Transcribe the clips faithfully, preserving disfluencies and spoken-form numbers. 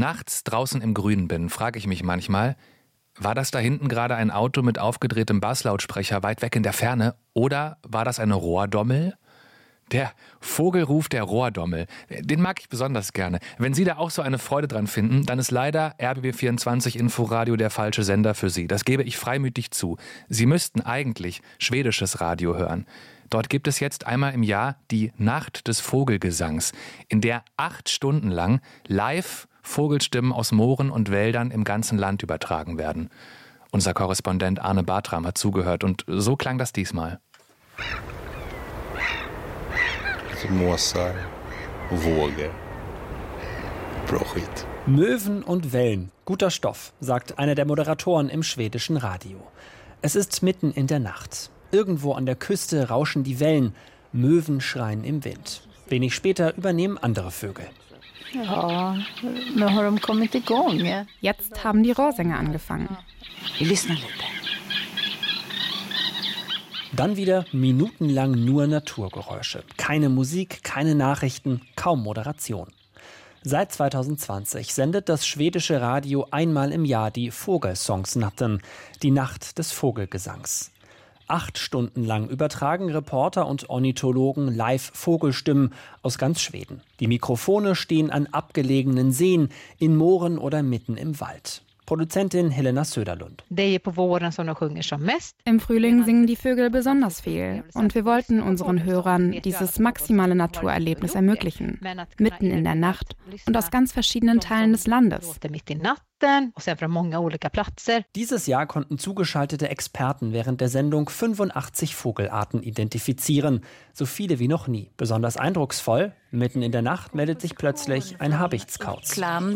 nachts draußen im Grünen bin, frage ich mich manchmal, war das da hinten gerade ein Auto mit aufgedrehtem Basslautsprecher weit weg in der Ferne oder war das eine Rohrdommel? Der Vogelruf der Rohrdommel, den mag ich besonders gerne. Wenn Sie da auch so eine Freude dran finden, dann ist leider R B B vierundzwanzig Inforadio der falsche Sender für Sie. Das gebe ich freimütig zu. Sie müssten eigentlich schwedisches Radio hören. Dort gibt es jetzt einmal im Jahr die Nacht des Vogelgesangs, in der acht Stunden lang live Vogelstimmen aus Mooren und Wäldern im ganzen Land übertragen werden. Unser Korrespondent Arne Bartram hat zugehört und so klang das diesmal. Måsar, Vågel, bra Skit. Möwen und Wellen, guter Stoff, sagt einer der Moderatoren im schwedischen Radio. Es ist mitten in der Nacht. Irgendwo an der Küste rauschen die Wellen, Möwen schreien im Wind. Wenig später übernehmen andere Vögel. Ja, nu har de kommit igång. Jetzt haben die Rohrsänger angefangen. Wir lyssnar lite. Dann wieder minutenlang nur Naturgeräusche. Keine Musik, keine Nachrichten, kaum Moderation. Seit zwanzig zwanzig sendet das schwedische Radio einmal im Jahr die Vogelsångsnatten, die Nacht des Vogelgesangs. Acht Stunden lang übertragen Reporter und Ornithologen live Vogelstimmen aus ganz Schweden. Die Mikrofone stehen an abgelegenen Seen, in Mooren oder mitten im Wald. Produzentin Helena Söderlund. Im Frühling singen die Vögel besonders viel und wir wollten unseren Hörern dieses maximale Naturerlebnis ermöglichen, mitten in der Nacht und aus ganz verschiedenen Teilen des Landes. Dieses Jahr konnten zugeschaltete Experten während der Sendung fünfundachtzig Vogelarten identifizieren, so viele wie noch nie. Besonders eindrucksvoll, mitten in der Nacht meldet sich plötzlich ein Habichtskauz.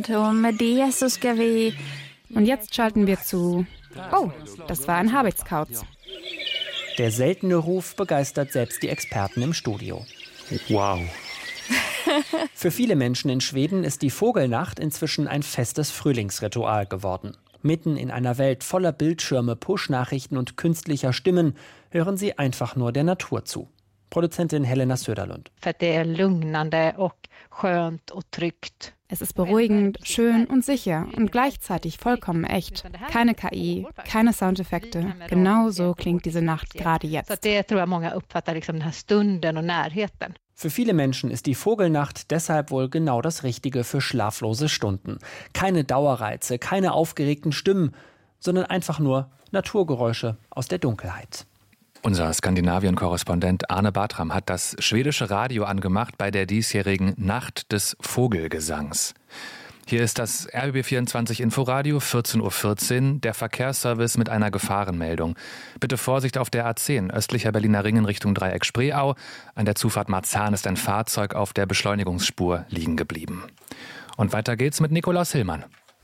Und jetzt schalten wir zu. Oh, das war ein Habichtskauz. Der seltene Ruf begeistert selbst die Experten im Studio. Wow. Für viele Menschen in Schweden ist die Vogelnacht inzwischen ein festes Frühlingsritual geworden. Mitten in einer Welt voller Bildschirme, Push-Nachrichten und künstlicher Stimmen hören sie einfach nur der Natur zu. Produzentin Helena Söderlund. Es ist beruhigend, schön und sicher und gleichzeitig vollkommen echt. Keine K I, keine Soundeffekte. Genau so klingt diese Nacht gerade jetzt. Für viele Menschen ist die Vogelnacht deshalb wohl genau das Richtige für schlaflose Stunden. Keine Dauerreize, keine aufgeregten Stimmen, sondern einfach nur Naturgeräusche aus der Dunkelheit. Unser Skandinavien-Korrespondent Arne Bartram hat das schwedische Radio angemacht bei der diesjährigen Nacht des Vogelgesangs. Hier ist das R B B vierundzwanzig Inforadio, vierzehn Uhr vierzehn, der Verkehrsservice mit einer Gefahrenmeldung. Bitte Vorsicht auf der A zehn, östlicher Berliner Ring in Richtung Dreieck Spreeau. An der Zufahrt Marzahn ist ein Fahrzeug auf der Beschleunigungsspur liegen geblieben. Und weiter geht's mit Nikolaus Hillmann.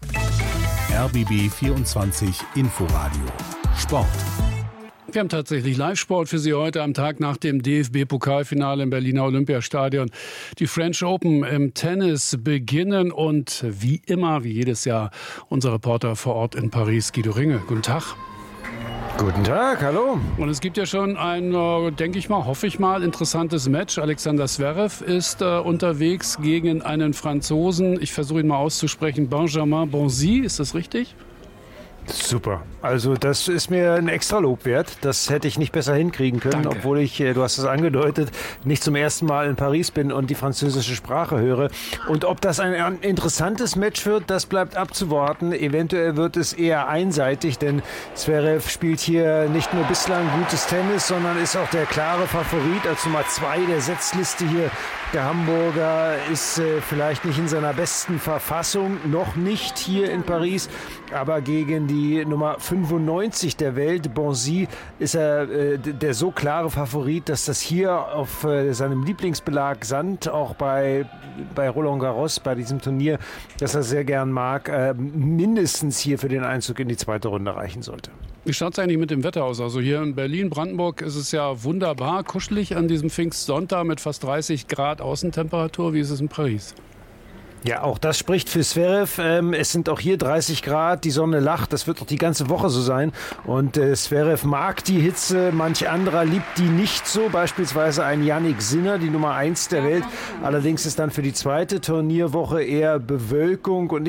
R B B vierundzwanzig Inforadio Sport. Wir haben tatsächlich Live-Sport für Sie heute am Tag nach dem D F B-Pokalfinale im Berliner Olympiastadion. Die French Open im Tennis beginnen und wie immer, wie jedes Jahr, unser Reporter vor Ort in Paris, Guido Ringe. Guten Tag. Guten Tag, hallo. Und es gibt ja schon ein, äh, denke ich mal, hoffe ich mal, interessantes Match. Alexander Zverev ist äh, unterwegs gegen einen Franzosen. Ich versuche ihn mal auszusprechen. Benjamin Bonzi, ist das richtig? Super. Also das ist mir ein extra Lob wert. Das hätte ich nicht besser hinkriegen können, Danke. Obwohl ich, du hast es angedeutet, nicht zum ersten Mal in Paris bin und die französische Sprache höre. Und ob das ein interessantes Match wird, das bleibt abzuwarten. Eventuell wird es eher einseitig, denn Zverev spielt hier nicht nur bislang gutes Tennis, sondern ist auch der klare Favorit als Nummer zwei der Setzliste hier. Der Hamburger ist äh, vielleicht nicht in seiner besten Verfassung, noch nicht hier in Paris, aber gegen die Nummer fünfundneunzig der Welt, Bonzi, ist er äh, der so klare Favorit, dass das hier auf äh, seinem Lieblingsbelag Sand, auch bei, bei Roland Garros, bei diesem Turnier, das er sehr gern mag, äh, mindestens hier für den Einzug in die zweite Runde reichen sollte. Wie schaut es eigentlich mit dem Wetter aus? Also hier in Berlin, Brandenburg ist es ja wunderbar kuschelig an diesem Pfingstsonntag mit fast dreißig Grad Außentemperatur. Wie ist es in Paris? Ja, auch das spricht für Zverev. Ähm, es sind auch hier dreißig Grad, die Sonne lacht, das wird doch die ganze Woche so sein. Und äh, Zverev mag die Hitze, manch anderer liebt die nicht so, beispielsweise ein Jannik Sinner, die Nummer eins der Welt. Allerdings ist dann für die zweite Turnierwoche eher Bewölkung und nicht